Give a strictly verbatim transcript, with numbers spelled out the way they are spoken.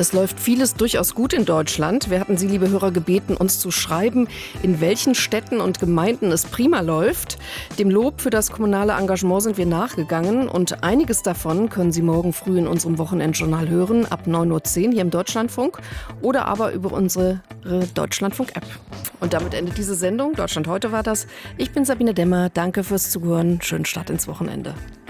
Es läuft vieles durchaus gut in Deutschland. Wir hatten Sie, liebe Hörer, gebeten, uns zu schreiben, in welchen Städten und Gemeinden es prima läuft. Dem Lob für das kommunale Engagement sind wir nachgegangen und einiges davon können Sie morgen früh in unserem Wochenendjournal hören, ab neun Uhr zehn hier im Deutschlandfunk oder aber über unsere Deutschlandfunk-App. Und damit endet diese Sendung. Deutschland heute war das. Ich bin Sabine Demmer. Danke fürs Zuhören. Schönen Start ins Wochenende.